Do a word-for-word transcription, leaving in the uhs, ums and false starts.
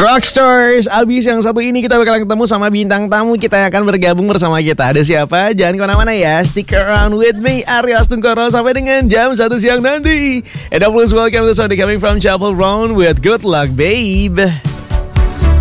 Rockstars, abis yang satu ini kita bakalan ketemu sama bintang tamu kita yang akan bergabung bersama kita. Ada siapa? Jangan kemana-mana ya. Stick around with me, Arya Astungkoro, sampai dengan jam satu siang nanti. And please welcome to Sunday coming from Chapel Round with Good Luck, babe.